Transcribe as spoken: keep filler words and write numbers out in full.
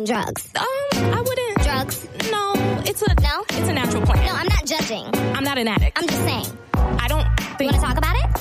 doing drugs? Um, I wouldn't. Drugs? No, it's a No? It's a natural plant. No, I'm not judging. I'm not an addict. I'm just saying. I don't You think. want to talk about it?